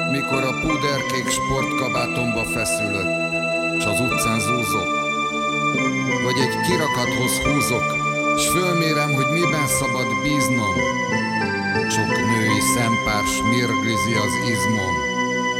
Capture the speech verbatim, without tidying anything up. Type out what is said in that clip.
mikor a púderkék sportkabátomba feszülök, s az utcán zúzok, vagy egy kirakathoz húzok, s fölmérem, hogy miben szabad bíznom. Sok női szempár smirglizi az izmom,